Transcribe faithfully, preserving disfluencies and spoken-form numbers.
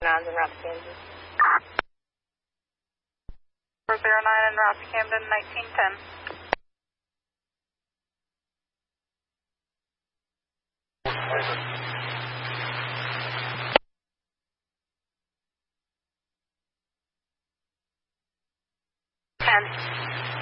nines in Rapid, Kansas. four zero nine in Rapid, Camden, nineteen ten. ten.